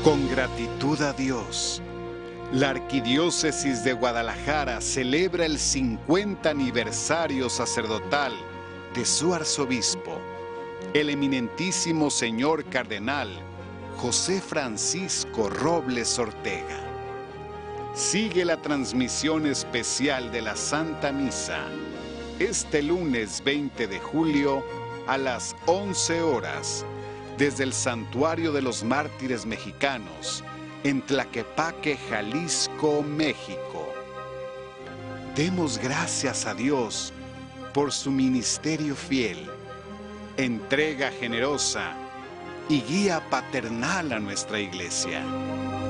Con gratitud a Dios, la Arquidiócesis de Guadalajara celebra el 50 aniversario sacerdotal de su arzobispo, el eminentísimo señor cardenal José Francisco Robles Ortega. Sigue la transmisión especial de la Santa Misa este lunes 20 de julio a las 11 horas desde el Santuario de los Mártires Mexicanos en Tlaquepaque, Jalisco, México. Demos gracias a Dios por su ministerio fiel, entrega generosa y guía paternal a nuestra Iglesia.